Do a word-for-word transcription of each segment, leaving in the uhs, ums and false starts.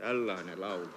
tällainen laulu.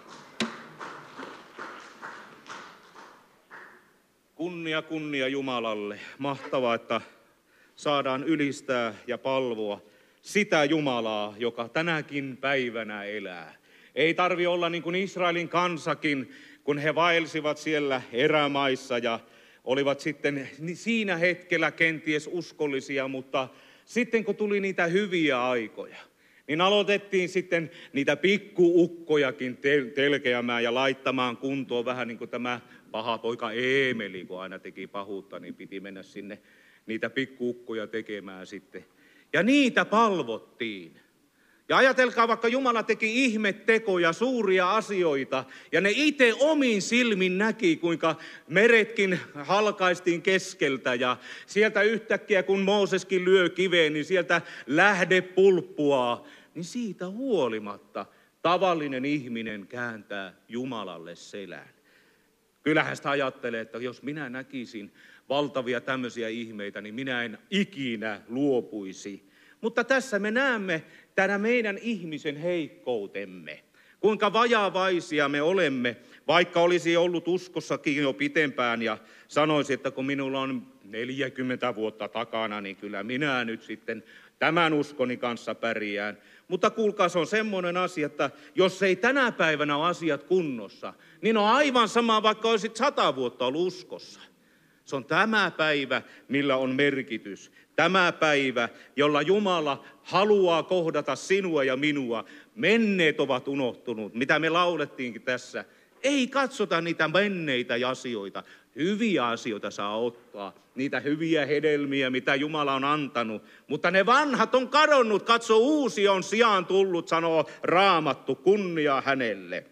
Kunnia, kunnia Jumalalle. Mahtavaa, että saadaan ylistää ja palvoa sitä Jumalaa, joka tänäkin päivänä elää. Ei tarvi olla niin kuin Israelin kansakin, kun he vaelsivat siellä erämaissa ja olivat sitten siinä hetkellä kenties uskollisia, mutta sitten kun tuli niitä hyviä aikoja, niin aloitettiin sitten niitä pikkuukkojakin telkeämään ja laittamaan kuntoon, vähän niin kuin tämä paha poika Eemeli, kun aina teki pahuutta, niin piti mennä sinne niitä pikkuukkoja tekemään sitten. Ja niitä palvottiin. Ja ajatelkaa, vaikka Jumala teki ihmettekoja, suuria asioita, ja ne itse omin silmin näki, kuinka meretkin halkaistiin keskeltä, ja sieltä yhtäkkiä, kun Mooseskin lyö kiveen, niin sieltä lähde pulppuaa, niin siitä huolimatta tavallinen ihminen kääntää Jumalalle selän. Kyllähän sitä ajattelee, että jos minä näkisin valtavia tämmöisiä ihmeitä, niin minä en ikinä luopuisi. Mutta tässä me näemme tänä meidän ihmisen heikkoutemme. Kuinka vajavaisia me olemme, vaikka olisi ollut uskossakin jo pitempään ja sanoisi, että kun minulla on neljäkymmentä vuotta takana, niin kyllä minä nyt sitten tämän uskoni kanssa pärjään. Mutta kuulkaa, se on semmoinen asia, että jos ei tänä päivänä ole asiat kunnossa, niin on aivan sama, vaikka olisit sata vuotta ollut uskossa. Se on tämä päivä, millä on merkitys. Tämä päivä, jolla Jumala haluaa kohdata sinua ja minua. Menneet ovat unohtunut, mitä me laulettiinkin tässä. Ei katsota niitä menneitä asioita. Hyviä asioita saa ottaa, niitä hyviä hedelmiä, mitä Jumala on antanut. Mutta ne vanhat on kadonnut, katso uusi on sijaan tullut, sanoo Raamattu, kunnia hänelle.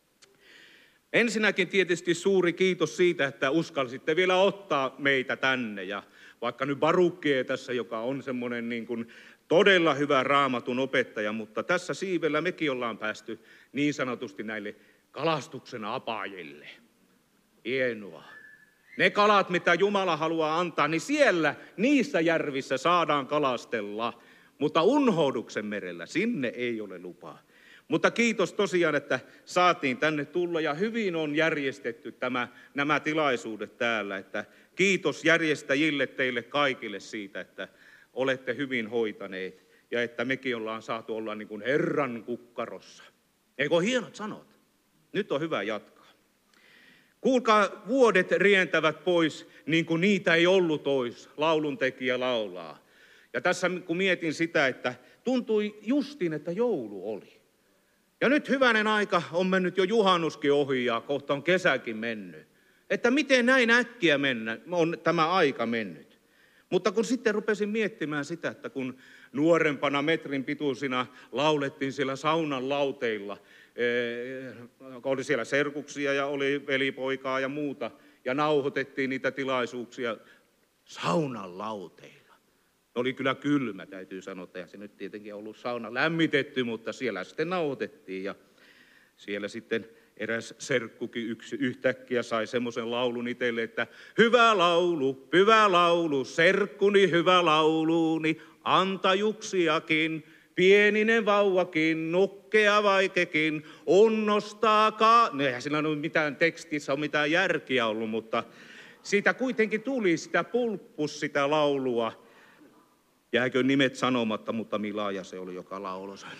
Ensinnäkin tietysti suuri kiitos siitä, että uskalsitte vielä ottaa meitä tänne. Ja vaikka nyt Barukkee tässä, joka on semmoinen niin kuin todella hyvä Raamatun opettaja, mutta tässä siivellä mekin ollaan päästy niin sanotusti näille kalastuksen apajille. Hienoa. Ne kalat, mitä Jumala haluaa antaa, niin siellä, niissä järvissä saadaan kalastella. Mutta Unhouduksen merellä, sinne ei ole lupaa. Mutta kiitos tosiaan, että saatiin tänne tulla ja hyvin on järjestetty tämä, nämä tilaisuudet täällä. Että kiitos järjestäjille teille kaikille siitä, että olette hyvin hoitaneet ja että mekin ollaan saatu olla niin kuin Herran kukkarossa. Eikö hienot sanot? Nyt on hyvä jatkaa. Kuulkaa, vuodet rientävät pois niin kuin niitä ei ollut ois, lauluntekijä laulaa. Ja tässä kun mietin sitä, että tuntui justiin, että joulu oli. Ja nyt hyvänen aika on mennyt jo juhannuskin ohi ja kohta on kesäkin mennyt. Että miten näin äkkiä mennä, on tämä aika mennyt. Mutta kun sitten rupesin miettimään sitä, että kun nuorempana metrin pituisina laulettiin siellä saunan lauteilla, oli siellä serkuksia ja oli velipoikaa ja muuta, ja nauhoitettiin niitä tilaisuuksia saunan lauteilla. Oli kyllä kylmä, täytyy sanoa, ja se nyt tietenkin ollut sauna lämmitetty, mutta siellä sitten nauhoitettiin ja siellä sitten eräs serkkukin yksi yhtäkkiä sai semmoisen laulun itselle, että hyvä laulu, hyvä laulu, serkkuni hyvä lauluni, antajuksiakin, pieninen vauvakin, nukkea vaikekin, onnostaakaa. No eihän sillä ole mitään tekstissä, ole mitään järkiä ollut, mutta siitä kuitenkin tuli sitä pulppus sitä laulua. Jääkö nimet sanomatta, mutta Milaaja se oli, joka lauloi sen.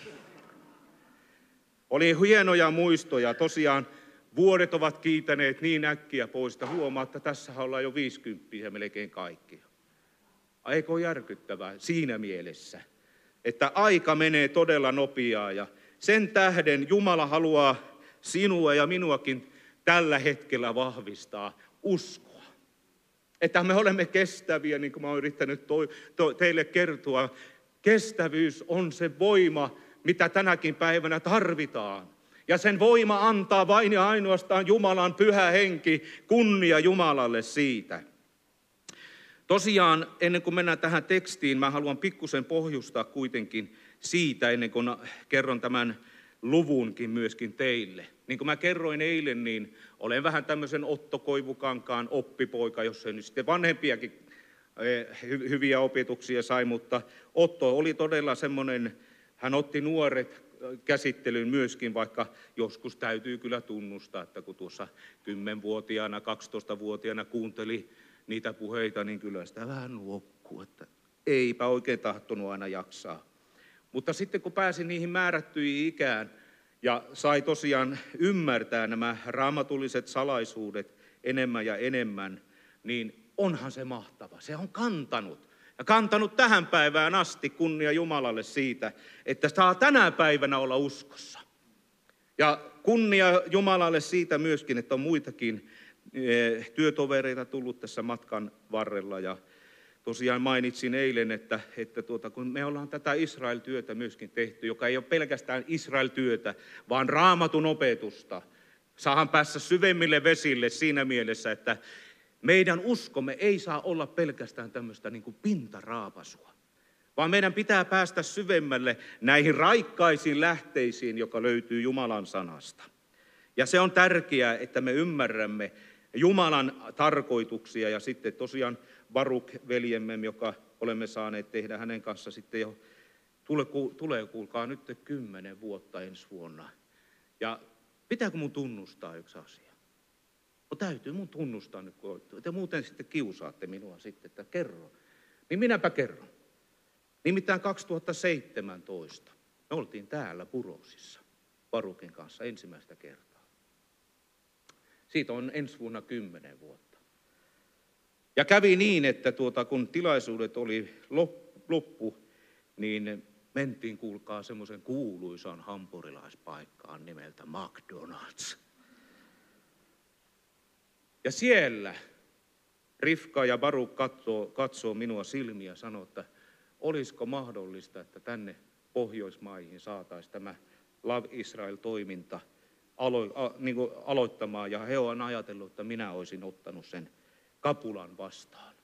Oli hienoja muistoja. Tosiaan vuodet ovat kiitäneet niin äkkiä pois, että huomaa, että tässä ollaan jo viisikymppiä melkein kaikki. Eikö ole järkyttävää siinä mielessä, että aika menee todella nopeaa ja sen tähden Jumala haluaa sinua ja minuakin tällä hetkellä vahvistaa uskoa. Että me olemme kestäviä, niin kuin mä olen yrittänyt toi, to, teille kertoa. Kestävyys on se voima, mitä tänäkin päivänä tarvitaan. Ja sen voima antaa vain ja ainoastaan Jumalan pyhä henki, kunnia Jumalalle siitä. Tosiaan, ennen kuin mennään tähän tekstiin, mä haluan pikkusen pohjustaa kuitenkin siitä, ennen kuin kerron tämän luvunkin myöskin teille. Niin kuin mä kerroin eilen, niin olen vähän tämmöisen Otto Koivukankaan oppipoika, jos ei nyt sitten vanhempiakin hyviä opetuksia sai, mutta Otto oli todella semmoinen, hän otti nuoret käsittelyyn myöskin, vaikka joskus täytyy kyllä tunnustaa, että kun tuossa kymmenvuotiaana, kaksitoistavuotiaana kuunteli niitä puheita, niin kyllä sitä vähän nuokkuu, että eipä oikein tahtonut aina jaksaa. Mutta sitten kun pääsin niihin määrättyihin ikään ja sai tosiaan ymmärtää nämä raamatulliset salaisuudet enemmän ja enemmän, niin onhan se mahtava. Se on kantanut. Ja kantanut tähän päivään asti, kunnia Jumalalle siitä, että saa tänä päivänä olla uskossa. Ja kunnia Jumalalle siitä myöskin, että on muitakin työtovereita tullut tässä matkan varrella. Ja tosiaan mainitsin eilen, että, että tuota, kun me ollaan tätä Israel-työtä myöskin tehty, joka ei ole pelkästään Israel-työtä, vaan raamatun opetusta. Saahan päässä syvemmille vesille siinä mielessä, että meidän uskomme ei saa olla pelkästään tämmöistä niin kuin pintaraapasua, vaan meidän pitää päästä syvemmälle näihin raikkaisiin lähteisiin, joka löytyy Jumalan sanasta. Ja se on tärkeää, että me ymmärrämme Jumalan tarkoituksia ja sitten tosiaan Baruk veljemme, joka olemme saaneet tehdä hänen kanssa sitten jo, tulee, tulee kuulkaa nyt kymmenen vuotta ensi vuonna. Ja pitääkö mun tunnustaa yksi asia? No täytyy mun tunnustaa nyt, kun te muuten sitten kiusaatte minua sitten, että kerro. Niin minäpä kerron. Nimittäin kaksituhattaseitsemäntoista me oltiin täällä Burosissa Barukin kanssa ensimmäistä kertaa. Siitä on ensi vuonna kymmenen vuotta. Ja kävi niin, että tuota, kun tilaisuudet oli loppu, niin mentiin kuulkaa semmoisen kuuluisaan hampurilaispaikkaan nimeltä McDonald's. Ja siellä Rivka ja Baruk katsoo, katsoo minua silmiä ja sanoo, että olisiko mahdollista, että tänne Pohjoismaihin saataisiin tämä Love Israel-toiminta alo, a, niin kuin aloittamaan. Ja he on ajatellut, että minä olisin ottanut sen kapulan vastaan.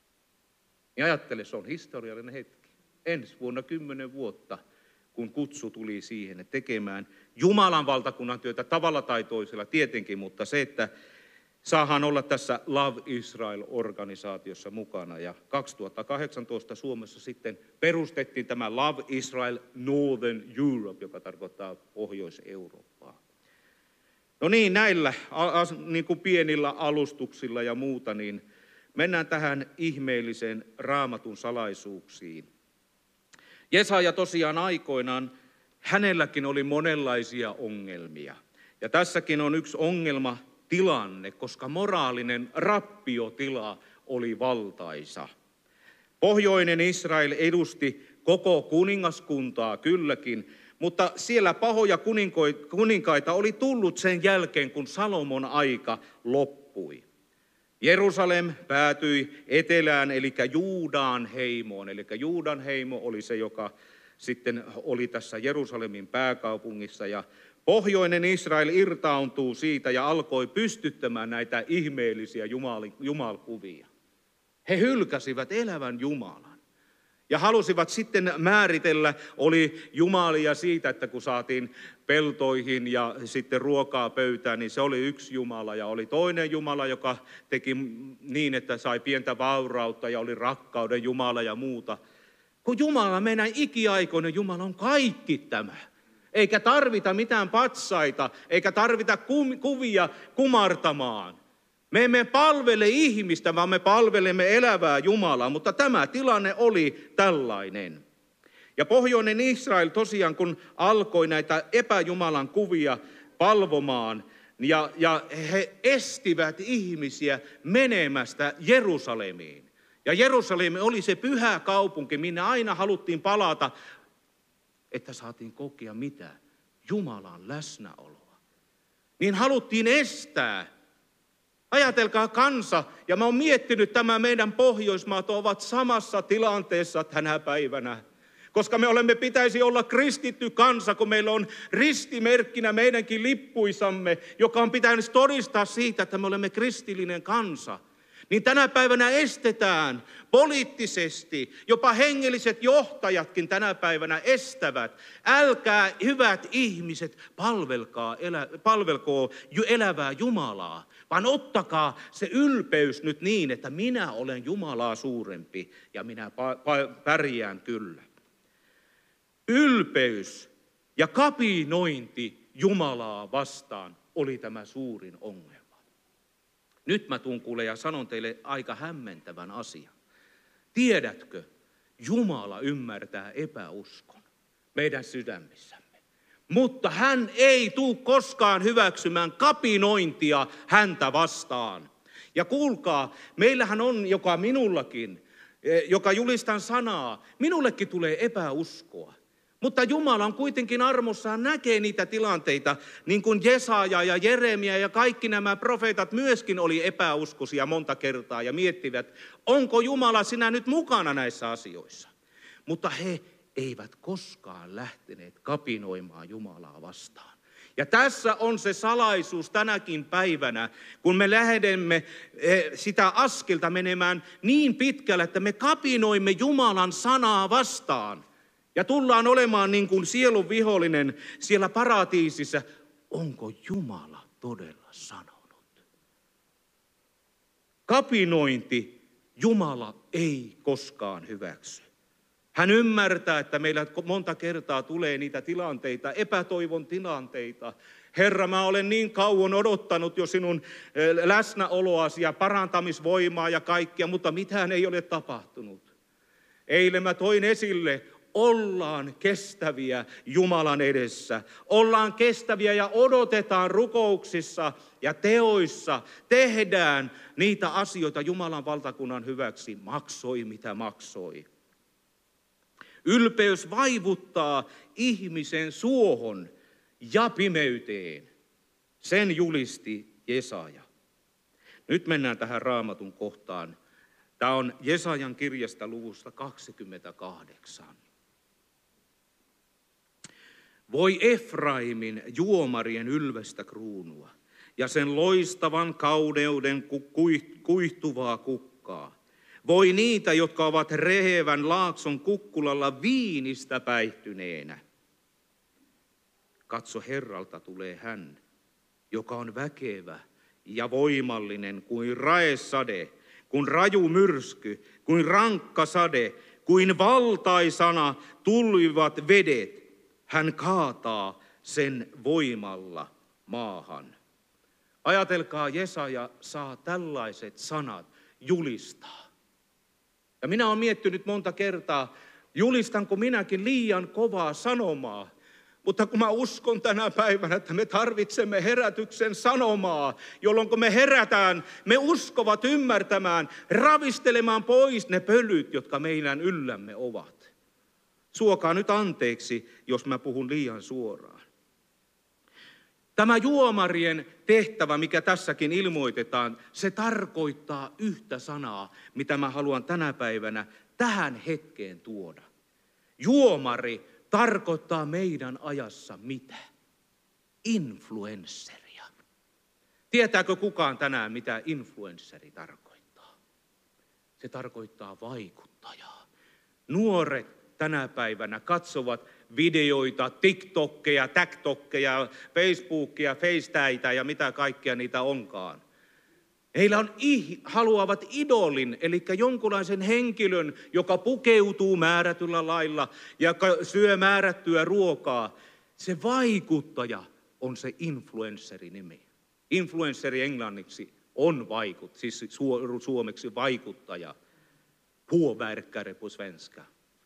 Ja ajattele, se on historiallinen hetki. Ensi vuonna kymmenen vuotta, kun kutsu tuli siihen tekemään Jumalan valtakunnan työtä tavalla tai toisella tietenkin, mutta se, että saadaan olla tässä Love Israel-organisaatiossa mukana. Ja kaksituhattakahdeksantoista Suomessa sitten perustettiin tämä Love Israel Northern Europe, joka tarkoittaa Pohjois-Eurooppaa. No niin, näillä niin kuin pienillä alustuksilla ja muuta, niin mennään tähän ihmeelliseen raamatun salaisuuksiin. Jesaja tosiaan aikoinaan, hänelläkin oli monenlaisia ongelmia. Ja tässäkin on yksi ongelma, tilanne, koska moraalinen rappiotila oli valtaisa. Pohjoinen Israel edusti koko kuningaskuntaa kylläkin, mutta siellä pahoja kuninkaita oli tullut sen jälkeen, kun Salomon aika loppui. Jerusalem päätyi etelään, eli Juudan heimoon. Eli Juudan heimo oli se, joka sitten oli tässä Jerusalemin pääkaupungissa, ja Pohjoinen Israel irtaantuu siitä ja alkoi pystyttämään näitä ihmeellisiä jumal- jumalkuvia. He hylkäsivät elävän Jumalan ja halusivat sitten määritellä, oli jumalia siitä, että kun saatiin peltoihin ja sitten ruokaa pöytään, niin se oli yksi Jumala. Ja oli toinen Jumala, joka teki niin, että sai pientä vaurautta ja oli rakkauden Jumala ja muuta. Kun Jumala, meidän ikiaikoinen Jumala on kaikki tämä. Eikä tarvita mitään patsaita, eikä tarvita kuvia kumartamaan. Me emme palvele ihmistä, vaan me palvelemme elävää Jumalaa, mutta tämä tilanne oli tällainen. Ja Pohjoinen Israel tosiaan, kun alkoi näitä epäjumalan kuvia palvomaan, ja, ja he estivät ihmisiä menemästä Jerusalemiin. Ja Jerusalemi oli se pyhä kaupunki, minne aina haluttiin palata, että saatiin kokea mitä? Jumalan läsnäoloa. Niin haluttiin estää. Ajatelkaa kansa, ja mä oon miettinyt, tämä meidän Pohjoismaat ovat samassa tilanteessa tänä päivänä. Koska me olemme, pitäisi olla kristitty kansa, kun meillä on ristimerkkinä meidänkin lippuisamme, joka on pitänyt todistaa siitä, että me olemme kristillinen kansa. Niin tänä päivänä estetään poliittisesti, jopa hengelliset johtajatkin tänä päivänä estävät. Älkää hyvät ihmiset palvelkaa, elä, palvelkoo elävää Jumalaa, vaan ottakaa se ylpeys nyt niin, että minä olen Jumalaa suurempi ja minä pärjään kyllä. Ylpeys Ja kapinointi Jumalaa vastaan oli tämä suurin ongelma. Nyt mä tuun kuule ja sanon teille aika hämmentävän asian. Tiedätkö, Jumala ymmärtää epäuskon meidän sydämissämme. Mutta hän ei tule koskaan hyväksymään kapinointia häntä vastaan. Ja kuulkaa, meillähän on, joka minullakin, joka julistan sanaa, minullekin tulee epäuskoa. Mutta Jumala on kuitenkin armossaan, näkee niitä tilanteita, niin kuin Jesaja ja Jeremia ja kaikki nämä profeetat myöskin oli epäuskoisia monta kertaa ja miettivät, onko Jumala sinä nyt mukana näissä asioissa. Mutta he eivät koskaan lähteneet kapinoimaan Jumalaa vastaan. Ja tässä on se salaisuus tänäkin päivänä, kun me lähdemme sitä askelta menemään niin pitkälle, että me kapinoimme Jumalan sanaa vastaan. Ja tullaan olemaan niin kuin sielun vihollinen siellä paratiisissa. Onko Jumala todella sanonut? Kapinointi Jumala ei koskaan hyväksy. Hän ymmärtää, että meillä monta kertaa tulee niitä tilanteita, epätoivon tilanteita. Herra, mä olen niin kauan odottanut jo sinun läsnäoloasi ja parantamisvoimaa ja kaikkia, mutta mitään ei ole tapahtunut. Eilen mä toin esille, ollaan kestäviä Jumalan edessä. Ollaan kestäviä ja odotetaan rukouksissa ja teoissa. Tehdään niitä asioita Jumalan valtakunnan hyväksi. Maksoi mitä maksoi. Ylpeys vaivuttaa ihmisen suohon ja pimeyteen. Sen julisti Jesaja. Nyt mennään tähän Raamatun kohtaan. Tämä on Jesajan kirjasta luvusta kaksikymmentäkahdeksan. Voi Efraimin juomarien ylvästä kruunua ja sen loistavan kauneuden kuihtuvaa kukkaa. Voi niitä, jotka ovat rehevän laakson kukkulalla viinistä päihtyneenä. Katso, Herralta tulee hän, joka on väkevä ja voimallinen kuin raesade, kuin raju myrsky, kuin rankka sade, kuin valtaisana tulvivat vedet. Hän kaataa sen voimalla maahan. Ajatelkaa, Jesaja saa tällaiset sanat julistaa. Ja minä olen miettinyt monta kertaa, julistanko minäkin liian kovaa sanomaa. Mutta kun mä uskon tänä päivänä, että me tarvitsemme herätyksen sanomaa, jolloin kun me herätään, me uskovat ymmärtämään, ravistelemaan pois ne pölyt, jotka meidän yllämme ovat. Suokaa nyt anteeksi, jos mä puhun liian suoraan. Tämä juomarien tehtävä, mikä tässäkin ilmoitetaan, se tarkoittaa yhtä sanaa, mitä mä haluan tänä päivänä tähän hetkeen tuoda. Juomari tarkoittaa meidän ajassa mitä? Influensseria. Tietääkö kukaan tänään, mitä influensseri tarkoittaa? Se tarkoittaa vaikuttajaa. Nuoret tänä päivänä katsovat videoita, TikTokkeja, TikTokkeja, Facebookia, FaceTäitä ja mitä kaikkea niitä onkaan. Heillä on, haluavat idolin, eli jonkunlaisen henkilön, joka pukeutuu määrätyllä lailla ja syö määrättyä ruokaa. Se vaikuttaja on se influensseri-nimi. Influensseri englanniksi on vaikut, siis suomeksi vaikuttaja. Påverkare på svenska.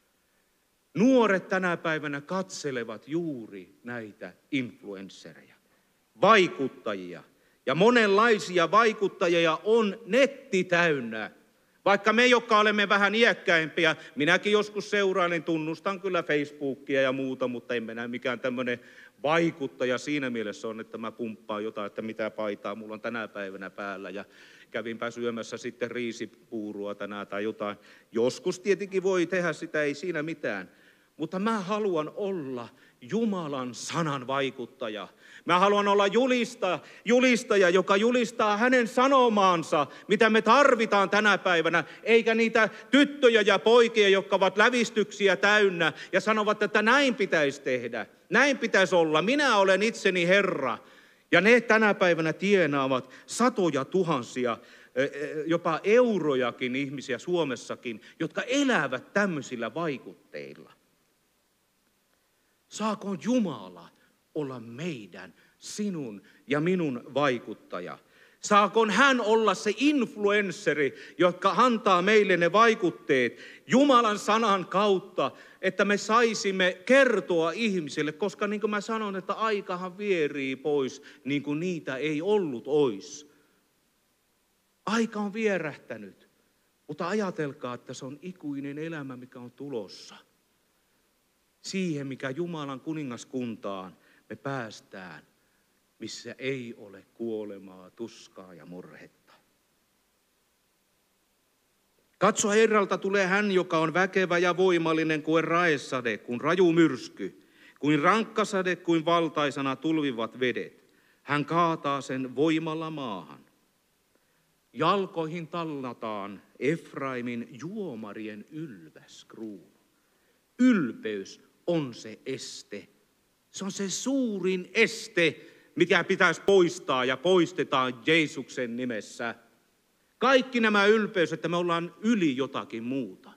Nuoret tänä päivänä katselevat juuri näitä influenssereja, vaikuttajia. Ja monenlaisia vaikuttajia on netti täynnä. Vaikka me, jotka olemme vähän iäkkäimpiä, minäkin joskus seuraan, tunnustan kyllä Facebookia ja muuta, mutta en minä mikään tämmöinen vaikuttaja siinä mielessä on, että mä pumppaan jotain, että mitä paitaa mulla on tänä päivänä päällä. Ja kävinpä syömässä sitten riisipuurua tänään tai jotain. Joskus tietenkin voi tehdä sitä, ei siinä mitään. Mutta mä haluan olla Jumalan sanan vaikuttaja. Mä haluan olla julistaja, julistaja, joka julistaa hänen sanomaansa, mitä me tarvitaan tänä päivänä. Eikä niitä tyttöjä ja poikia, jotka ovat lävistyksiä täynnä ja sanovat, että näin pitäisi tehdä. Näin pitäisi olla. Minä olen itseni Herra. Ja ne tänä päivänä tienaavat satoja tuhansia, jopa eurojakin ihmisiä Suomessakin, jotka elävät tämmöisillä vaikutteilla. Saako Jumala olla meidän, sinun ja minun vaikuttaja? Saako hän olla se influensseri, joka antaa meille ne vaikutteet Jumalan sanan kautta, että me saisimme kertoa ihmisille, koska niin kuin mä sanon, että aikahan vierii pois, niin kuin niitä ei ollut ois. Aika on vierähtänyt, mutta ajatelkaa, että se on ikuinen elämä, mikä on tulossa. Siihen, mikä Jumalan kuningaskuntaan me päästään, missä ei ole kuolemaa, tuskaa ja murhetta. Katso, Herralta tulee hän, joka on väkevä ja voimallinen kuin raesade, kuin raju myrsky, kuin rankkasade, kuin valtaisana tulvivat vedet. Hän kaataa sen voimalla maahan. Jalkoihin tallataan Efraimin juomarien ylväskruunu. Ylpeys on se este. Se on se suurin este, mikä pitäisi poistaa ja poistetaan Jeesuksen nimessä. Kaikki nämä ylpeys, että me ollaan yli jotakin muuta.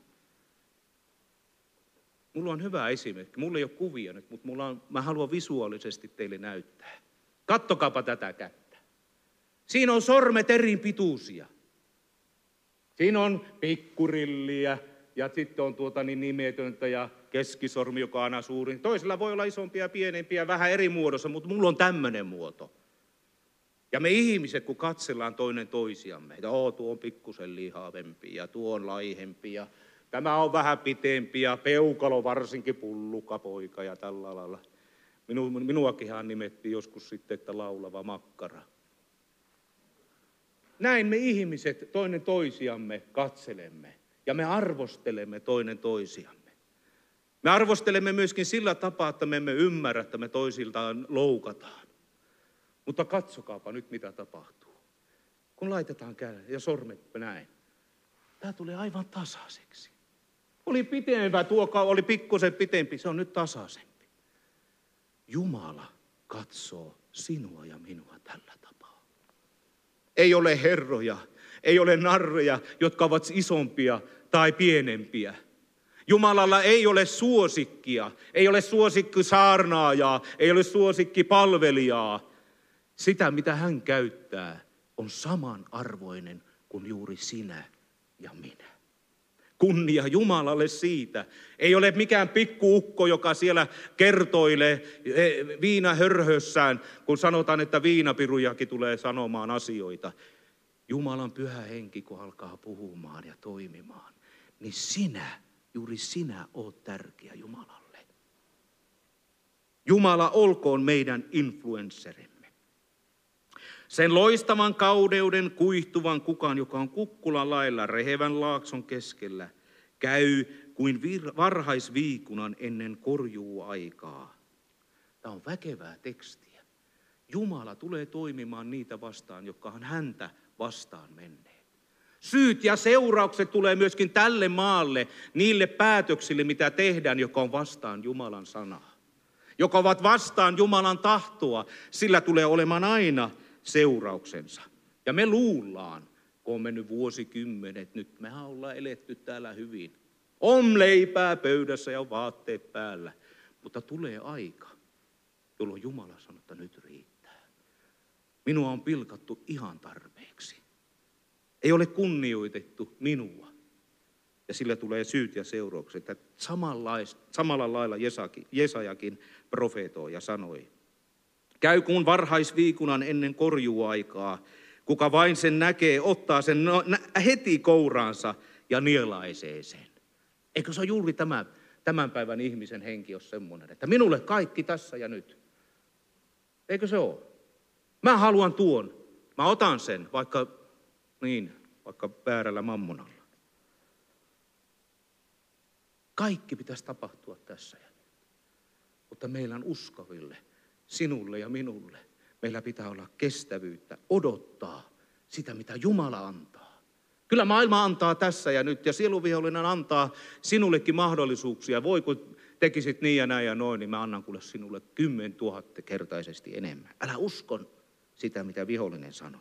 Mulla on hyvä esimerkki. Mulla ei ole kuvia nyt, mutta mulla on, mä haluan visuaalisesti teille näyttää. Kattokaapa tätä kättä. Siinä on sormet eri pituisia. Siinä on pikkurilliä ja sitten on tuota niin nimetöntä ja keskisormi, joka on aina suurin. Toisella voi olla isompia ja pienempiä, vähän eri muodossa, mutta mulla on tämmöinen muoto. Ja me ihmiset, kun katsellaan toinen toisiamme, että oo, tuo on pikkusen lihavempi ja tuo on laihempi ja tämä on vähän pitempi ja peukalo varsinkin pullukapoika ja tällä lailla. Minu, minuakinhan nimettiin joskus sitten, että laulava makkara. Näin me ihmiset toinen toisiamme katselemme ja me arvostelemme toinen toisiamme. Me arvostelemme myöskin sillä tapaa, että me emme ymmärrä, että me toisiltaan loukataan. Mutta katsokaapa nyt, mitä tapahtuu. Kun laitetaan kädet ja sormet näin, tämä tulee aivan tasaiseksi. Oli pitempää, tuo oli pikkusen pitempi, se on nyt tasaisempi. Jumala katsoo sinua ja minua tällä tapaa. Ei ole herroja, ei ole narreja, jotka ovat isompia tai pienempiä. Jumalalla ei ole suosikkia, ei ole suosikki saarnaajaa, ei ole suosikki palvelijaa. Sitä, mitä hän käyttää, on samanarvoinen kuin juuri sinä ja minä. Kunnia Jumalalle siitä. Ei ole mikään pikkuukko, joka siellä kertoilee viinahörhössään, kun sanotaan, että viinapirujakin tulee sanomaan asioita. Jumalan pyhä henki, kun alkaa puhumaan ja toimimaan, niin sinä, juuri sinä oot tärkeä Jumalalle. Jumala olkoon meidän influensserimme. Sen loistavan kauneuden kuihtuvan kukan, joka on kukkulan lailla rehevän laakson keskellä, käy kuin vir- varhaisviikunan ennen korjuuaikaa. Tämä on väkevää tekstiä. Jumala tulee toimimaan niitä vastaan, jotka on häntä vastaan menneet. Syyt ja seuraukset tulee myöskin tälle maalle, niille päätöksille, mitä tehdään, joka on vastaan Jumalan sanaa. Joka ovat vastaan Jumalan tahtoa, sillä tulee olemaan aina seurauksensa. Ja me luullaan, kun on mennyt vuosikymmenet, nyt mehän ollaan eletty täällä hyvin. On leipää pöydässä ja on vaatteet päällä. Mutta tulee aika, jolloin Jumala sanoo, että nyt riittää. Minua on pilkattu ihan tarpeeksi. Ei ole kunnioitettu minua. Ja sillä tulee syyt ja seuraukset. Samalla lailla Jesakin, Jesajakin profeetoi ja sanoi. Käy kuin varhaisviikunan ennen korjuaikaa. Kuka vain sen näkee, ottaa sen heti kouraansa ja nielaisee sen. Eikö se ole juuri tämä, tämän päivän ihmisen henki ole semmoinen, että minulle kaikki tässä ja nyt. Eikö se ole? Mä haluan tuon. Mä otan sen, vaikka, niin, vaikka väärällä mammonalla. Kaikki pitäisi tapahtua tässä ja nyt. Mutta meillä on uskoville, sinulle ja minulle, meillä pitää olla kestävyyttä, odottaa sitä, mitä Jumala antaa. Kyllä maailma antaa tässä ja nyt, ja sieluvihollinen antaa sinullekin mahdollisuuksia. Voi, kun tekisit niin ja näin ja noin, niin mä annan kuule sinulle kymmen tuhatta kertaisesti enemmän. Älä uskon sitä, mitä vihollinen sanoo.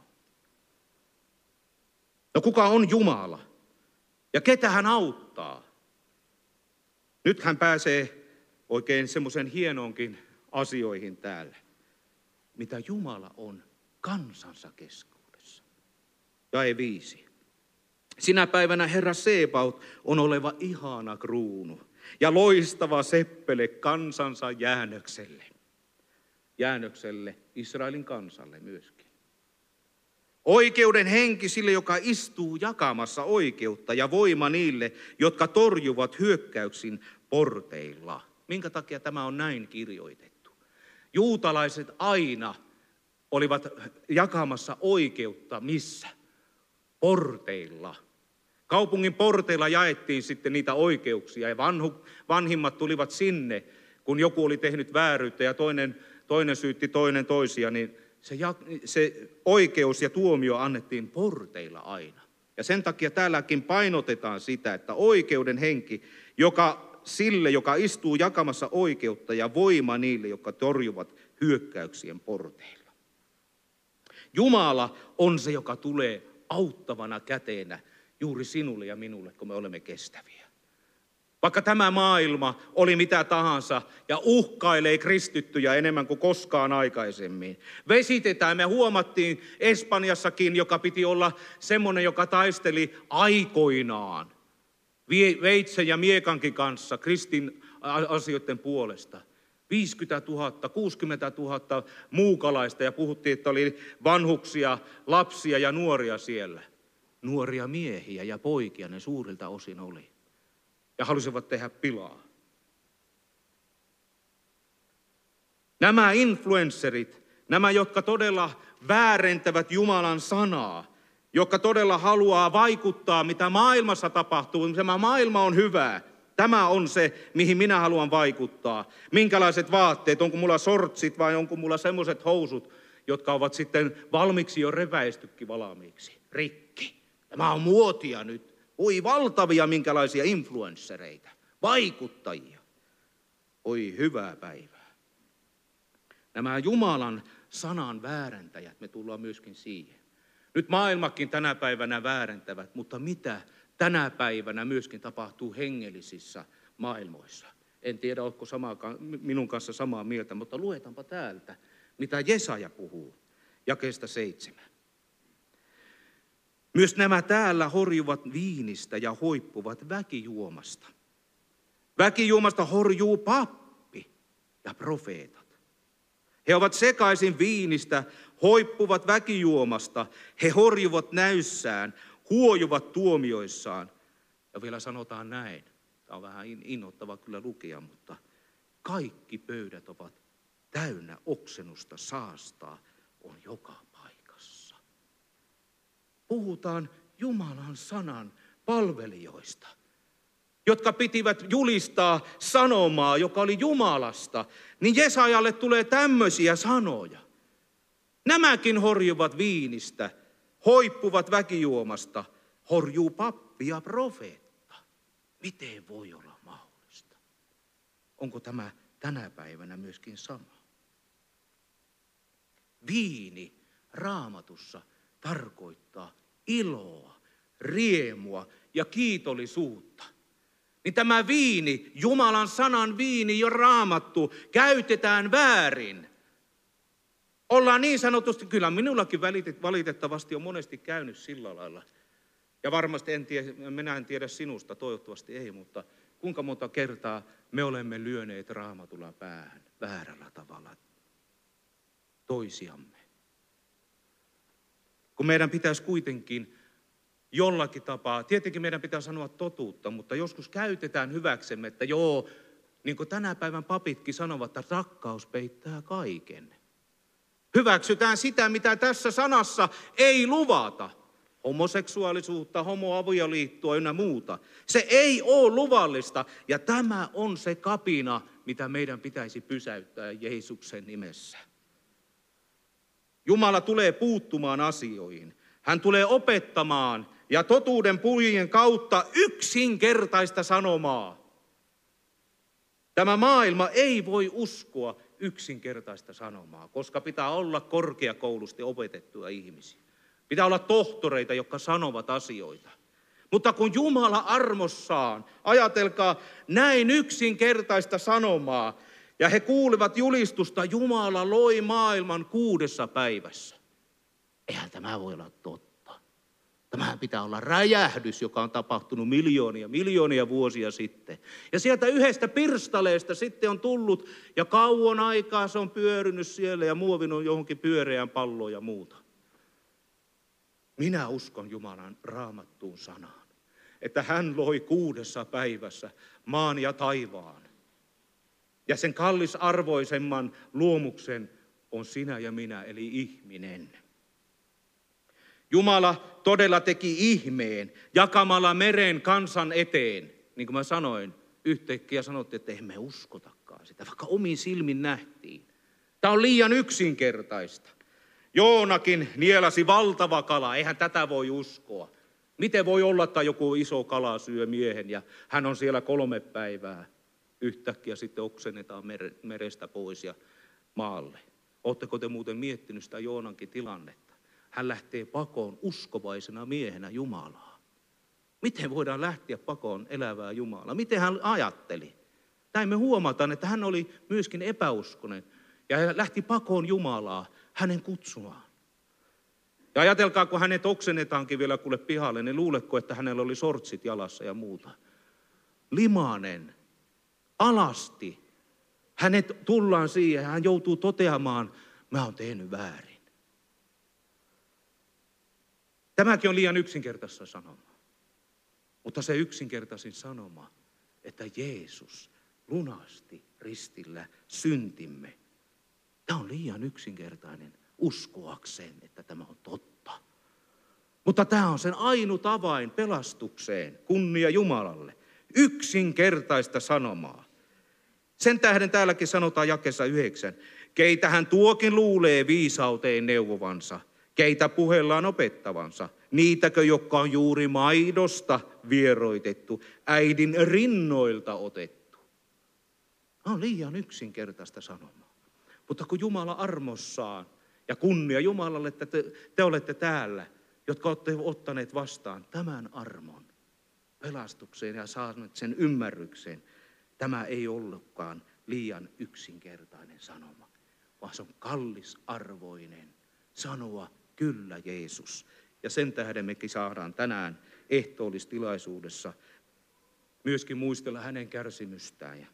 No kuka on Jumala? Ja ketä hän auttaa? Nyt hän pääsee oikein semmoisen hienoonkin asioihin täällä, mitä Jumala on kansansa keskuudessa. Jae viisi. Sinä päivänä Herra Sebaot on oleva ihana kruunu ja loistava seppele kansansa jäännökselle. Jäännökselle, Israelin kansalle myöskin. Oikeuden henki sille, joka istuu jakamassa oikeutta ja voima niille, jotka torjuvat hyökkäyksin porteilla. Minkä takia tämä on näin kirjoitettu? Juutalaiset aina olivat jakamassa oikeutta missä? Porteilla. Kaupungin porteilla jaettiin sitten niitä oikeuksia ja vanhu, vanhimmat tulivat sinne, kun joku oli tehnyt vääryyttä ja toinen, toinen syytti toinen toisia, niin se, se oikeus ja tuomio annettiin porteilla aina. Ja sen takia täälläkin painotetaan sitä, että oikeuden henki, joka sille, joka istuu jakamassa oikeutta ja voima niille, jotka torjuvat hyökkäyksien porteilla. Jumala on se, joka tulee auttavana käteenä juuri sinulle ja minulle, kun me olemme kestäviä. Vaikka tämä maailma oli mitä tahansa ja uhkailee kristittyjä enemmän kuin koskaan aikaisemmin. Vesitetään, me huomattiin Espanjassakin, joka piti olla semmoinen, joka taisteli aikoinaan veitsen ja miekankin kanssa kristin asioiden puolesta. viisikymmentätuhatta, kuusikymmentätuhatta muukalaista ja puhuttiin, että oli vanhuksia, lapsia ja nuoria siellä. Nuoria miehiä ja poikia ne suurilta osin oli. Ja halusivat tehdä pilaa. Nämä influensserit, nämä jotka todella väärentävät Jumalan sanaa, jotka todella haluaa vaikuttaa, mitä maailmassa tapahtuu. Tämä maailma on hyvää. Tämä on se, mihin minä haluan vaikuttaa. Minkälaiset vaatteet, onko mulla sortsit vai onko mulla semmoiset housut, jotka ovat sitten valmiiksi jo reväistykin valmiiksi. Rikki. Tämä on muotia nyt. Oi valtavia minkälaisia influenssereita, vaikuttajia. Oi hyvää päivää. Nämä Jumalan sanan väärentäjät, me tullaan myöskin siihen. Nyt maailmakin tänä päivänä väärentävät, mutta mitä tänä päivänä myöskin tapahtuu hengellisissä maailmoissa? En tiedä, oletko samaa, minun kanssa samaa mieltä, mutta luetaanpa täältä, mitä Jesaja puhuu, jakeesta seitsemän. Myös nämä täällä horjuvat viinistä ja hoippuvat väkijuomasta. Väkijuomasta horjuu pappi ja profeetat. He ovat sekaisin viinistä, hoippuvat väkijuomasta, he horjuvat näyssään, huojuvat tuomioissaan. Ja vielä sanotaan näin, tämä on vähän innoittava kyllä lukea, mutta kaikki pöydät ovat täynnä oksennusta, saastaa on joka paikassa. Puhutaan Jumalan sanan palvelijoista, jotka pitivät julistaa sanomaa, joka oli Jumalasta, niin Jesajalle tulee tämmöisiä sanoja. Nämäkin horjuvat viinistä, hoippuvat väkijuomasta, horjuu pappi ja profeetta. Miten voi olla mahdollista? Onko tämä tänä päivänä myöskin sama? Viini Raamatussa tarkoittaa iloa, riemua ja kiitollisuutta. Niin tämä viini, Jumalan sanan viini jo Raamattu, käytetään väärin. Ollaan niin sanotusti, kyllä minullakin valitettavasti on monesti käynyt sillä lailla. Ja varmasti en tiedä, minä en tiedä sinusta, toivottavasti ei, mutta kuinka monta kertaa me olemme lyöneet Raamatulla päähän väärällä tavalla toisiamme. Kun meidän pitäisi kuitenkin jollakin tapaa, tietenkin meidän pitää sanoa totuutta, mutta joskus käytetään hyväksemme, että joo, niin kuin tänä päivän papitkin sanovat, että rakkaus peittää kaiken. Hyväksytään sitä, mitä tässä sanassa ei luvata. Homoseksuaalisuutta, homoavioliittoa ynnä muuta. Se ei ole luvallista ja tämä on se kapina, mitä meidän pitäisi pysäyttää Jeesuksen nimessä. Jumala tulee puuttumaan asioihin. Hän tulee opettamaan ja totuuden puhujien kautta yksinkertaista sanomaa. Tämä maailma ei voi uskoa yksinkertaista sanomaa, koska pitää olla korkeakoulusti opetettuja ihmisiä. Pitää olla tohtoreita, jotka sanovat asioita. Mutta kun Jumala armossaan, ajatelkaa näin yksinkertaista sanomaa, ja he kuulivat julistusta, Jumala loi maailman kuudessa päivässä. Eihän tämä voi olla totta. Tämähän pitää olla räjähdys, joka on tapahtunut miljoonia, miljoonia vuosia sitten. Ja sieltä yhdestä pirstaleesta sitten on tullut, ja kauan aikaa se on pyörinyt siellä ja muovinut johonkin pyöreään palloon ja muuta. Minä uskon Jumalan raamattuun sanaan, että hän loi kuudessa päivässä maan ja taivaan. Ja sen kallisarvoisemman luomuksen on sinä ja minä, eli ihminen. Jumala todella teki ihmeen jakamalla meren kansan eteen. Niin kuin mä sanoin, yhtäkkiä sanottiin, että emme uskotakaan sitä, vaikka omiin silmin nähtiin. Tämä on liian yksinkertaista. Joonakin nielasi valtava kala, eihän tätä voi uskoa. Miten voi olla, että joku iso kala syö miehen ja hän on siellä kolme päivää. Yhtäkkiä sitten oksennetaan merestä pois ja maalle. Oletteko te muuten miettinyt sitä Joonankin tilannetta? Hän lähtee pakoon uskovaisena miehenä Jumalaa. Miten voidaan lähteä pakoon elävää Jumalaa? Miten hän ajatteli? Näin me huomataan, että hän oli myöskin epäuskonen ja hän lähti pakoon Jumalaa hänen kutsumaan. Ja ajatelkaa, kun hänet oksennetaankin vielä kuule pihalle, niin luuletko, että hänellä oli sortsit jalassa ja muuta. Limainen, alasti. Hänet tullaan siihen ja hän joutuu toteamaan, mä oon tehnyt väärin. Tämäkin on liian yksinkertaista sanomaa. Mutta se yksinkertaisin sanoma, että Jeesus lunasti ristillä syntimme. Tämä on liian yksinkertainen uskoakseen, että tämä on totta. Mutta tämä on sen ainut avain pelastukseen, kunnia Jumalalle. Yksinkertaista sanomaa. Sen tähden täälläkin sanotaan jakeessa yhdeksän. Keitä hän tuokin luulee viisauteen neuvovansa, keitä puhellaan opettavansa, niitäkö, jotka on juuri maidosta vieroitettu, äidin rinnoilta otettu. Tämä on liian yksinkertaista sanomaa. Mutta kun Jumala armossaan ja kunnia Jumalalle, että te, te olette täällä, jotka olette ottaneet vastaan tämän armon pelastukseen ja saaneet sen ymmärrykseen, tämä ei ollutkaan liian yksinkertainen sanoma, vaan se on kallisarvoinen sanoa kyllä Jeesus. Ja sen tähden mekin saadaan tänään ehtoollistilaisuudessa myöskin muistella hänen kärsimystään.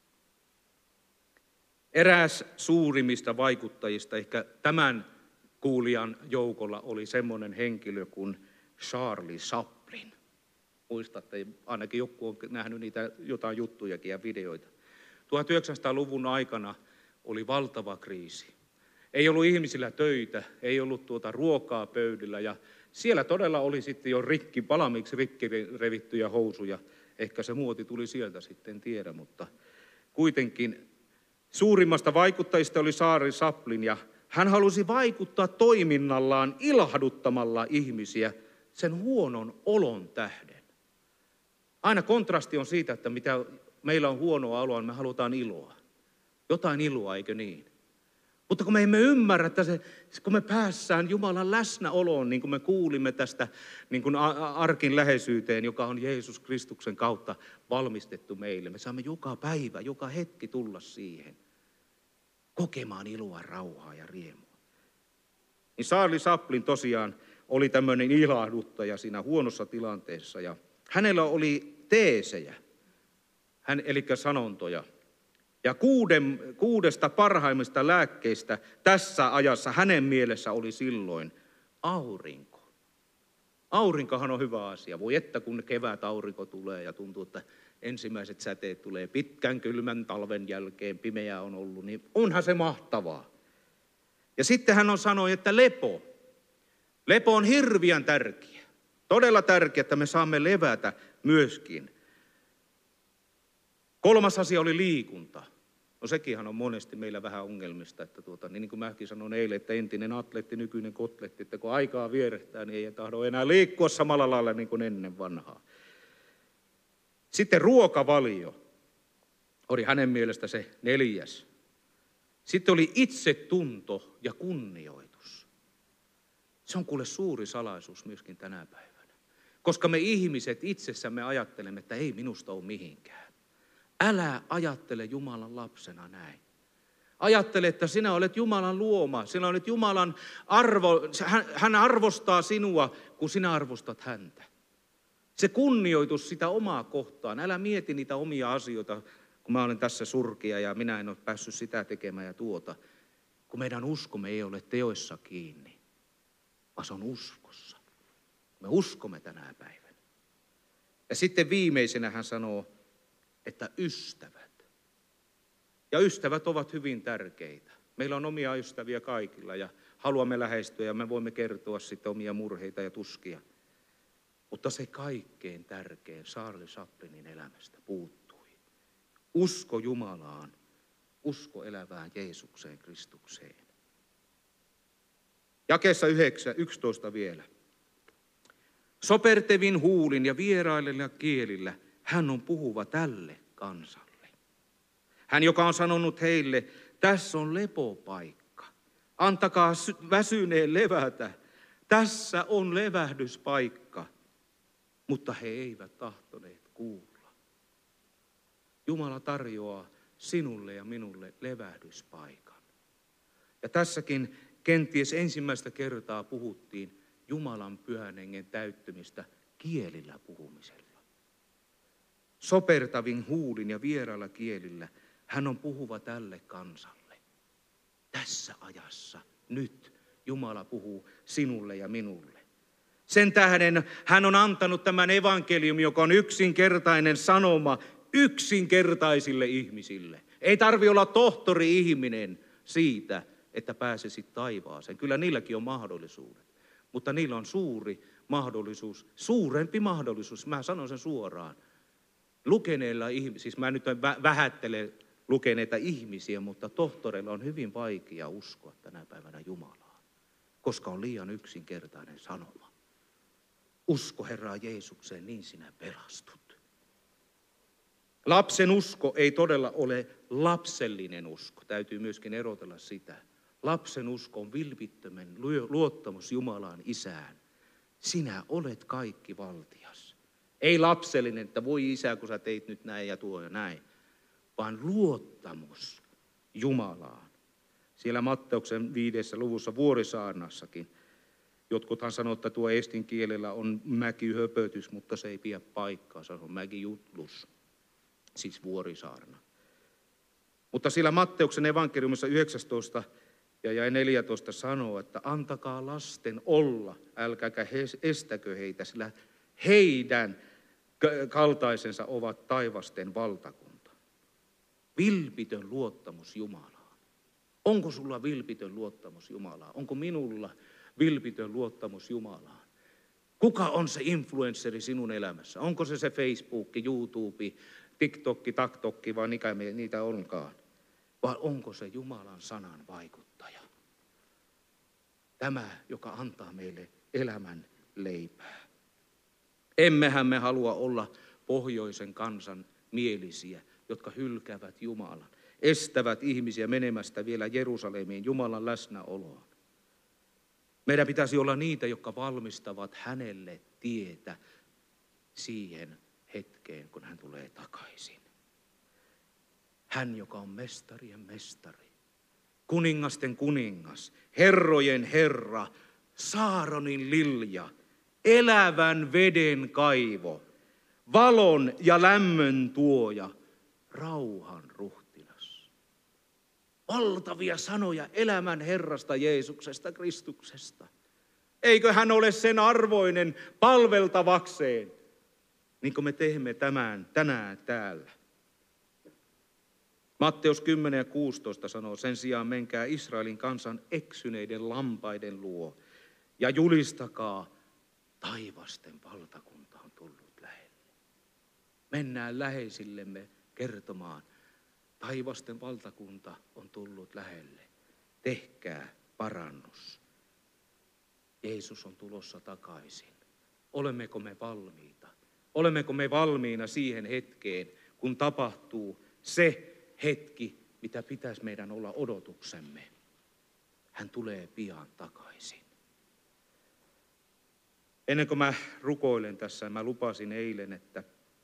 Eräs suurimmista vaikuttajista, ehkä tämän kuulijan joukolla, oli semmoinen henkilö kuin Charlie Chaplin. Muistatte, ainakin joku on nähnyt niitä jotain juttujakin ja videoita. tuhatyhdeksänsataaluvun aikana oli valtava kriisi. Ei ollut ihmisillä töitä, ei ollut tuota ruokaa pöydillä ja siellä todella oli sitten jo rikki, valmiiksi rikki revittyjä housuja. Ehkä se muoti tuli sieltä sitten, en tiedä, mutta kuitenkin suurimmasta vaikuttajista oli Charlie Chaplin ja hän halusi vaikuttaa toiminnallaan ilahduttamalla ihmisiä sen huonon olon tähden. Aina kontrasti on siitä, että mitä meillä on huonoa oloa, niin me halutaan iloa. Jotain iloa, eikö niin? Mutta kun me emme ymmärrä, että se, kun me päässään Jumalan läsnäoloon, niin kuin me kuulimme tästä niin kuin arkin läheisyyteen, joka on Jeesus Kristuksen kautta valmistettu meille. Me saamme joka päivä, joka hetki tulla siihen, kokemaan iloa, rauhaa ja riemua. Niin Charlie Chaplin tosiaan oli tämmöinen ilahduttaja siinä huonossa tilanteessa ja hänellä oli teesejä, hän, eli sanontoja. Ja kuuden, kuudesta parhaimmista lääkkeistä tässä ajassa hänen mielessä oli silloin aurinko. Aurinkohan on hyvä asia. Voi että kun kevät aurinko tulee ja tuntuu, että ensimmäiset säteet tulee pitkän kylmän talven jälkeen, pimeää on ollut, niin onhan se mahtavaa. Ja sitten hän on sanoi, että lepo. Lepo on hirveän tärkeä. Todella tärkeä, että me saamme levätä myöskin. Kolmas asia oli liikunta. No sekinhän on monesti meillä vähän ongelmista, että tuota, niin kuin mäkin sanoin eilen, että entinen atleetti, nykyinen kotletti, että kun aikaa vierehtää, niin ei tahdo enää liikkua samalla lailla niin kuin ennen vanhaa. Sitten ruokavalio oli hänen mielestä se neljäs. Sitten oli itsetunto ja kunnioitus. Se on kuule suuri salaisuus myöskin tänä päivänä. Koska me ihmiset itsessämme ajattelemme, että ei minusta ole mihinkään. Älä ajattele Jumalan lapsena näin. Ajattele, että sinä olet Jumalan luoma, sinä olet Jumalan arvo, hän, hän arvostaa sinua, kun sinä arvostat häntä. Se kunnioitus sitä omaa kohtaan. Älä mieti niitä omia asioita, kun mä olen tässä surkea ja minä en ole päässyt sitä tekemään ja tuota. Kun meidän uskomme ei ole teoissa kiinni, vaan se on uskossa. Me uskomme tänä päivänä. Ja sitten viimeisenä hän sanoo, että ystävät. Ja ystävät ovat hyvin tärkeitä. Meillä on omia ystäviä kaikilla ja haluamme lähestyä ja me voimme kertoa sitten omia murheita ja tuskia. Mutta se kaikkein tärkein Charlie Chaplinin elämästä puuttui. Usko Jumalaan, usko elävään Jeesukseen Kristukseen. Jakeessa yhdeksän, yksitoista vielä. Sopertevin huulin ja vierailella kielillä hän on puhuva tälle kansalle. Hän, joka on sanonut heille, tässä on lepopaikka. Antakaa väsyneen levätä. Tässä on levähdyspaikka. Mutta he eivät tahtoneet kuulla. Jumala tarjoaa sinulle ja minulle levähdyspaikan. Ja tässäkin kenties ensimmäistä kertaa puhuttiin Jumalan pyhän hengen täyttymistä kielillä puhumisella. Sopertavin huulin ja vierailla kielillä hän on puhuva tälle kansalle. Tässä ajassa, nyt, Jumala puhuu sinulle ja minulle. Sen tähden hän on antanut tämän evankeliumin, joka on yksinkertainen sanoma yksinkertaisille ihmisille. Ei tarvitse olla tohtori-ihminen siitä, että pääsisit taivaaseen. Kyllä niilläkin on mahdollisuudet, mutta niillä on suuri mahdollisuus, suurempi mahdollisuus, mä sanon sen suoraan. Lukeneilla ihmisillä, siis mä nyt vähättelen lukeneita ihmisiä, mutta tohtoreilla on hyvin vaikea uskoa tänä päivänä Jumalaan, koska on liian yksinkertainen sanoma. Usko Herraa Jeesukseen, niin sinä pelastut. Lapsen usko ei todella ole lapsellinen usko. Täytyy myöskin erotella sitä. Lapsen usko on vilpittömän luottamus Jumalaan Isään. Sinä olet kaikki valtias. Ei lapsellinen, että voi Isä, kun sä teit nyt näin ja tuo ja näin, vaan luottamus Jumalaan. Siellä Matteuksen viidessä luvussa Vuorisaarnassakin. Jotkuthan sanoo, että tuo estin kielellä on mäkihöpötys, mutta se ei pidä paikkaa, se on mäkijutlus, siis Vuorisaarna. Mutta siellä Matteuksen evankeliumissa yhdeksäntoista ja neljätoista sanoo, että antakaa lasten olla, älkääkä estäkö heitä, sillä heidän kaltaisensa ovat taivasten valtakunta. Vilpitön luottamus Jumalaan. Onko sulla vilpitön luottamus Jumalaan? Onko minulla vilpitön luottamus Jumalaan? Kuka on se influensseri sinun elämässä? Onko se se Facebook, YouTube, TikTok, TakTok vai mikä niitä onkaan? Vai onko se Jumalan sanan vaikuttaja? Tämä, joka antaa meille elämän leipää. Emmehän me halua olla pohjoisen kansan mielisiä, jotka hylkäävät Jumalan, estävät ihmisiä menemästä vielä Jerusalemiin Jumalan läsnäoloon. Meidän pitäisi olla niitä, jotka valmistavat hänelle tietä siihen hetkeen, kun hän tulee takaisin. Hän, joka on mestarien mestari, kuningasten kuningas, herrojen herra, Saaronin lilja, elävän veden kaivo, valon ja lämmön tuoja, rauhan ruhtinas. Valtavia sanoja elämän Herrasta Jeesuksesta Kristuksesta. Eikö hän ole sen arvoinen palveltavakseen, niin kuin me teemme tämän tänään täällä. Matteus kymmenen ja kuusitoista sanoo, sen sijaan menkää Israelin kansan eksyneiden lampaiden luo ja julistakaa, taivasten valtakunta on tullut lähelle. Mennään läheisillemme kertomaan, taivasten valtakunta on tullut lähelle. Tehkää parannus. Jeesus on tulossa takaisin. Olemmeko me valmiita? Olemmeko me valmiina siihen hetkeen, kun tapahtuu se hetki, mitä pitäisi meidän olla odotuksemme? Hän tulee pian takaisin. Ennen kuin mä rukoilen tässä, mä lupasin eilen, että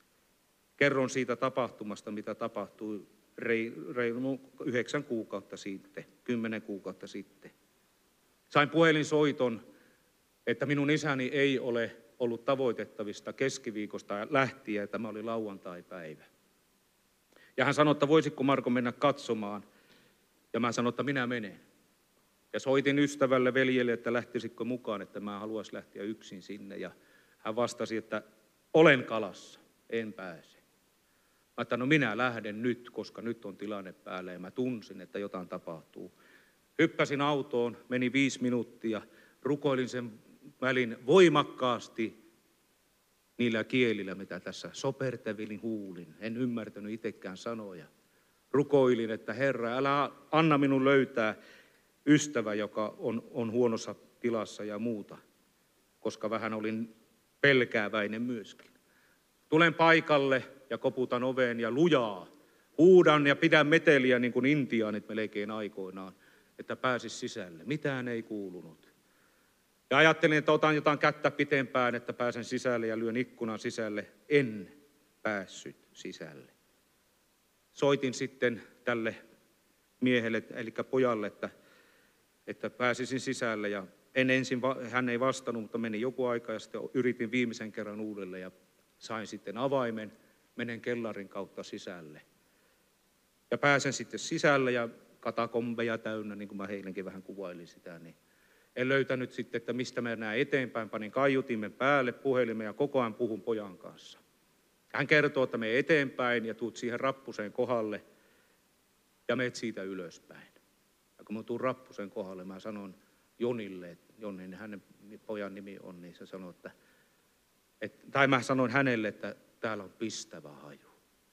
kerron siitä tapahtumasta, mitä tapahtui reilu yhdeksän kuukautta sitten, kymmenen kuukautta sitten. Sain puhelinsoiton, että minun isäni ei ole ollut tavoitettavista keskiviikosta lähtien, ja tämä oli lauantai-päivä. Ja hän sanoi, että voisitko Marko mennä katsomaan, ja mä sanoin, että minä menen. Ja soitin ystävälle, veljelle, että lähtisitkö mukaan, että mä haluaisin lähteä yksin sinne. Ja hän vastasi, että olen kalassa, en pääse. Mä että no minä lähden nyt, koska nyt on tilanne päällä ja mä tunsin, että jotain tapahtuu. Hyppäsin autoon, meni viisi minuuttia, rukoilin sen välin voimakkaasti niillä kielillä, mitä tässä sopertevilin huulin. En ymmärtänyt itsekään sanoja. Rukoilin, että Herra, älä anna minun löytää ystävä, joka on, on huonossa tilassa ja muuta, koska vähän olin pelkääväinen myöskin. Tulen paikalle ja koputan oveen ja lujaa. Huudan ja pidän meteliä niin kuin intiaanit melkein aikoinaan, että pääsis sisälle. Mitään ei kuulunut. Ja ajattelin, että otan jotain kättä pitempään, että pääsen sisälle ja lyön ikkunan sisälle. En päässyt sisälle. Soitin sitten tälle miehelle, eli pojalle, että, että pääsisin sisälle. Ja en ensin, hän ei vastannut, mutta meni joku aika ja sitten yritin viimeisen kerran uudelleen ja sain sitten avaimen, menen kellarin kautta sisälle. Ja pääsen sitten sisälle ja katakombeja täynnä, niin kuin mä heilenkin vähän kuvailin sitä, niin en löytänyt sitten, että mistä mennään eteenpäin. Panin kaiutimen päälle puhelimen ja koko ajan puhun pojan kanssa. Hän kertoo, että mene eteenpäin ja tuut siihen rappuseen kohdalle ja meet siitä ylöspäin. Ja kun mä tuun rappuseen kohdalle, mä sanon Jonille, että Jonni, hänen pojan nimi on, niin se sanoo, että, että tai mä sanoin hänelle, että täällä on pistävä haju.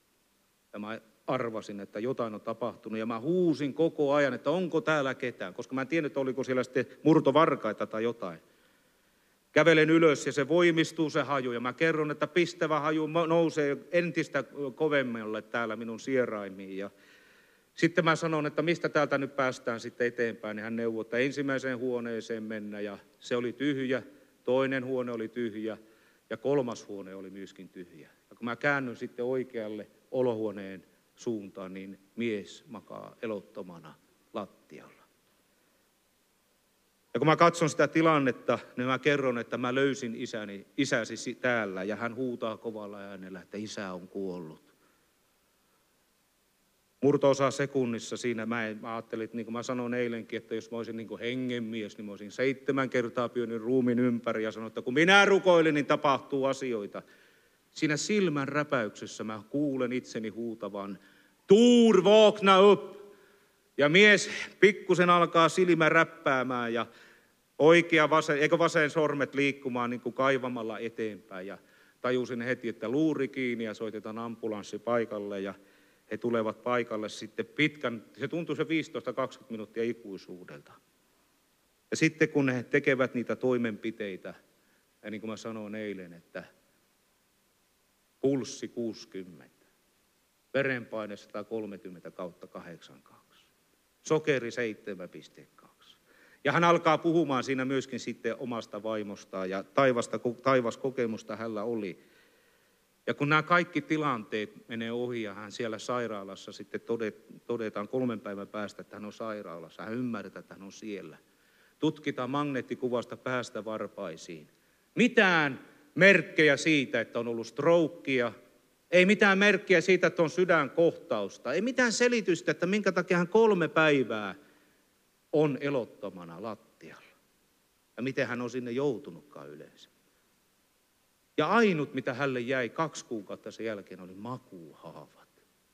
Ja mä arvasin, että jotain on tapahtunut ja mä huusin koko ajan, että onko täällä ketään, koska mä en tiennyt, oliko siellä sitten murtovarkaita tai jotain. Kävelen ylös ja se voimistuu se haju ja mä kerron, että pistävä haju nousee entistä kovemmalle täällä minun sieraimiin. Ja sitten mä sanon, että mistä täältä nyt päästään sitten eteenpäin, niin hän neuvoi, että ensimmäiseen huoneeseen mennä ja se oli tyhjä, toinen huone oli tyhjä ja kolmas huone oli myöskin tyhjä. Ja kun mä käännyn sitten oikealle olohuoneen suuntaan, niin mies makaa elottomana lattialla. Ja kun mä katson sitä tilannetta, niin mä kerron, että mä löysin isäni, isäsi täällä ja hän huutaa kovalla äänellä, että isä on kuollut. Murto-osa sekunnissa siinä mä, en, mä ajattelin, että niin kuin mä sanoin eilenkin, että jos mä olisin niin kuin hengenmies, niin mä olisin seitsemän kertaa pyönyt ruumin ympäri ja sanoin, että kun minä rukoilin, niin tapahtuu asioita. Siinä silmän räpäyksessä mä kuulen itseni huutavan, Tuur, vakna upp! Ja mies pikkusen alkaa silmä räppäämään ja oikea vasen, eikö vasen sormet liikkumaan niin kuin kaivamalla eteenpäin. Ja tajusin heti, että luuri kiinni ja soitetaan ambulanssi paikalle ja he tulevat paikalle sitten pitkän, se tuntui se viisitoista kaksikymmentä minuuttia ikuisuudelta. Ja sitten kun he tekevät niitä toimenpiteitä, ja niin kuin mä sanoin eilen, että pulssi kuusikymmentä, verenpaine sata kolmekymmentä kautta kahdeksankymmentäkaksi, sokeri seitsemän pilkku kaksi. Ja hän alkaa puhumaan siinä myöskin sitten omasta vaimostaan ja taivasta, taivaskokemusta hänellä oli. Ja kun nämä kaikki tilanteet menee ohi ja hän siellä sairaalassa sitten todetaan kolmen päivän päästä, että hän on sairaalassa, hän ymmärtää, että hän on siellä. Tutkitaan magneettikuvasta päästä varpaisiin. Mitään merkkejä siitä, että on ollut strokea, ei mitään merkkejä siitä, että on sydänkohtausta, ei mitään selitystä, että minkä takia hän kolme päivää on elottomana lattialla. Ja miten hän on sinne joutunutkaan yleensä. Ja ainut, mitä hänelle jäi kaksi kuukautta sen jälkeen, oli makuuhaavat.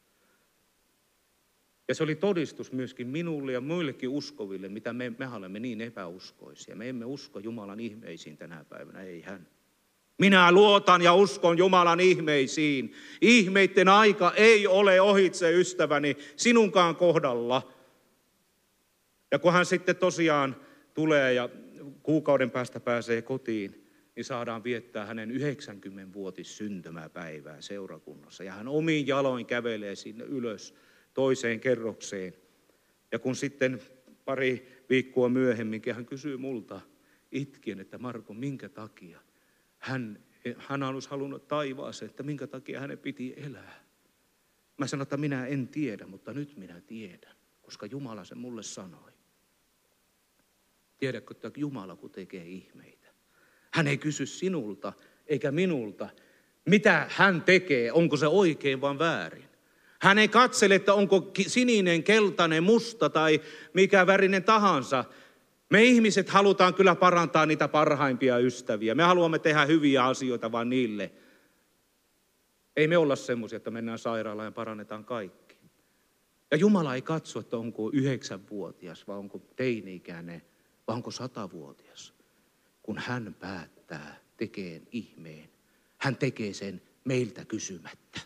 Ja se oli todistus myöskin minulle ja muillekin uskoville, mitä me, me olemme niin epäuskoisia. Me emme usko Jumalan ihmeisiin tänä päivänä, ei hän. Minä luotan ja uskon Jumalan ihmeisiin. Ihmeitten aika ei ole ohitse, ystäväni, sinunkaan kohdalla. Ja kun hän sitten tosiaan tulee ja kuukauden päästä pääsee kotiin, niin saadaan viettää hänen yhdeksänkymmenvuotis syntymäpäivää seurakunnassa. Ja hän omin jaloin kävelee sinne ylös toiseen kerrokseen. Ja kun sitten pari viikkoa myöhemminkin hän kysyy multa itkien, että Marko, minkä takia? hän, hän olisi halunnut taivaaseen, että minkä takia hänen piti elää. Mä sanoin, että minä en tiedä, mutta nyt minä tiedän, koska Jumala sen mulle sanoi. Tiedätkö, että Jumala kun tekee ihmeitä, hän ei kysy sinulta eikä minulta, mitä hän tekee, onko se oikein vai väärin. Hän ei katsele, että onko sininen, keltainen, musta tai mikä värinen tahansa. Me ihmiset halutaan kyllä parantaa niitä parhaimpia ystäviä. Me haluamme tehdä hyviä asioita vaan niille. Ei me olla semmoisia, että mennään sairaalaan ja parannetaan kaikki. Ja Jumala ei katso, että onko yhdeksänvuotias vai onko teini-ikäinen vai onko satavuotias. Kun hän päättää tekee ihmeen, hän tekee sen meiltä kysymättä.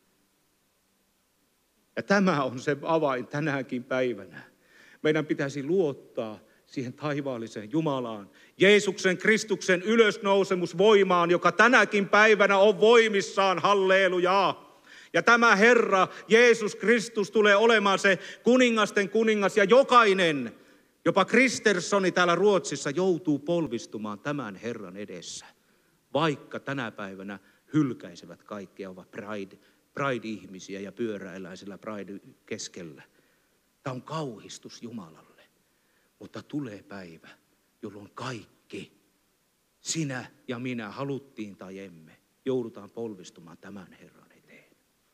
Ja tämä on se avain tänäkin päivänä. Meidän pitäisi luottaa siihen taivaalliseen Jumalaan, Jeesuksen Kristuksen ylösnousemusvoimaan, joka tänäkin päivänä on voimissaan, hallelujaa. Ja tämä Herra, Jeesus Kristus, tulee olemaan se kuningasten kuningas ja jokainen, jopa Kristerssoni täällä Ruotsissa joutuu polvistumaan tämän Herran edessä, vaikka tänä päivänä hylkäisevät kaikkia, ovat pride, pride-ihmisiä ja pyöräillään sillä pride keskellä. Tämä on kauhistus Jumalalle. Mutta tulee päivä, jolloin kaikki, sinä ja minä, haluttiin tai emme, joudutaan polvistumaan tämän Herran eteen.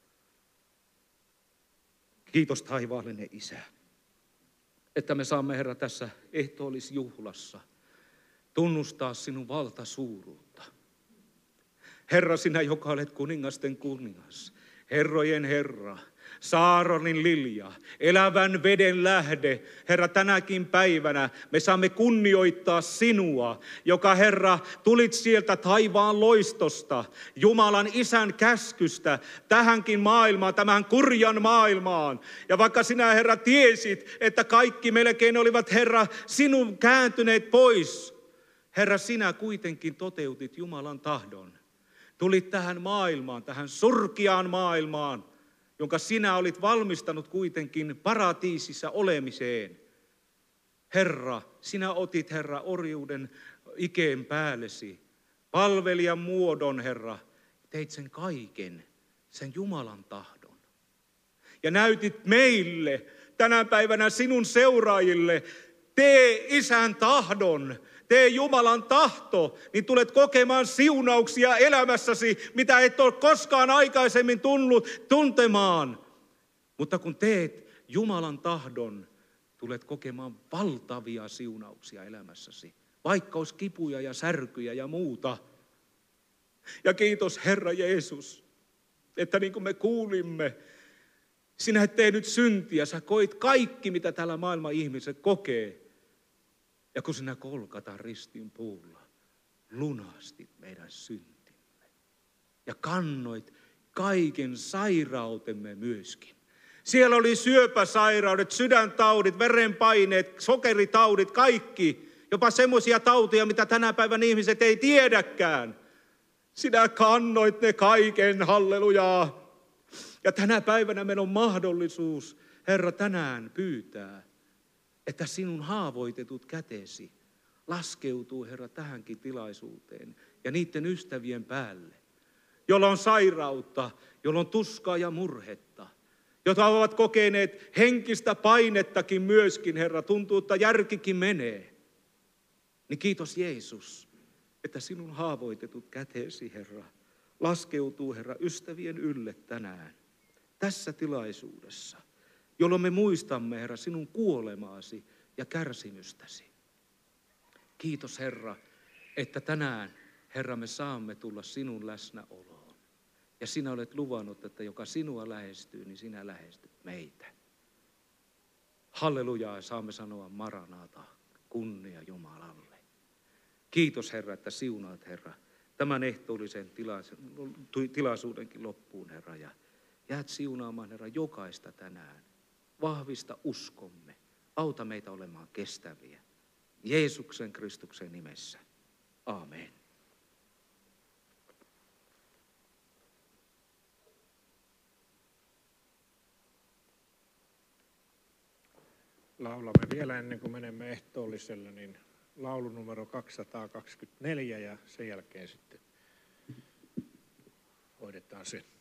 Kiitos taivaallinen Isä, että me saamme, Herra, tässä ehtoollisjuhlassa tunnustaa sinun valtasuuruutta. Herra, sinä, joka olet kuningasten kuningas, herrojen Herra, Saaronin lilja, elävän veden lähde. Herra, tänäkin päivänä me saamme kunnioittaa sinua, joka, Herra, tulit sieltä taivaan loistosta, Jumalan Isän käskystä, tähänkin maailmaan, tämän kurjan maailmaan. Ja vaikka sinä, Herra, tiesit, että kaikki melkein olivat, Herra, sinun kääntyneet pois, Herra, sinä kuitenkin toteutit Jumalan tahdon. Tulit tähän maailmaan, tähän surkeaan maailmaan, jonka sinä olit valmistanut kuitenkin paratiisissa olemiseen. Herra, sinä otit, Herra, orjuuden ikeen päällesi, palvelijan muodon, Herra, teit sen kaiken, sen Jumalan tahdon. Ja näytit meille tänä päivänä sinun seuraajille, tee Isän tahdon, tee Jumalan tahto, niin tulet kokemaan siunauksia elämässäsi, mitä et ole koskaan aikaisemmin tullut tuntemaan. Mutta kun teet Jumalan tahdon, tulet kokemaan valtavia siunauksia elämässäsi, vaikka olisi kipuja ja särkyjä ja muuta. Ja kiitos Herra Jeesus, että niin kuin me kuulimme, sinä et tehnyt syntiä, sä koit kaikki, mitä täällä maailman ihmiset kokee. Ja kun sinä Golgatan ristin puulla lunastit meidän syntimme ja kannoit kaiken sairautemme myöskin. Siellä oli syöpäsairaudet, sydäntaudit, verenpaineet, sokeritaudit, kaikki. Jopa semmoisia tauteja, mitä tänä päivän ihmiset ei tiedäkään. Sinä kannoit ne kaiken, hallelujaa. Ja tänä päivänä meillä on mahdollisuus, Herra, tänään pyytää, että sinun haavoitetut kätesi laskeutuu, Herra, tähänkin tilaisuuteen ja niiden ystävien päälle, jolla on sairautta, jolla on tuskaa ja murhetta, jotka ovat kokeneet henkistä painettakin myöskin, Herra, tuntuu, että järkikin menee. Niin kiitos Jeesus, että sinun haavoitetut kätesi, Herra, laskeutuu, Herra, ystävien ylle tänään tässä tilaisuudessa, jolloin me muistamme, Herra, sinun kuolemaasi ja kärsimystäsi. Kiitos, Herra, että tänään, Herra, me saamme tulla sinun läsnäoloon. Ja sinä olet luvannut, että joka sinua lähestyy, niin sinä lähestyt meitä. Hallelujaa, saamme sanoa Maranata, kunnia Jumalalle. Kiitos, Herra, että siunaat, Herra, tämän ehtoollisen tilaisuudenkin loppuun, Herra, ja jäät siunaamaan, Herra, jokaista tänään. Vahvista uskomme. Auta meitä olemaan kestäviä. Jeesuksen Kristuksen nimessä. Aamen. Laulamme vielä ennen kuin menemme ehtoolliselle, niin laulu numero kaksisataakaksikymmentäneljä ja sen jälkeen sitten hoidetaan se.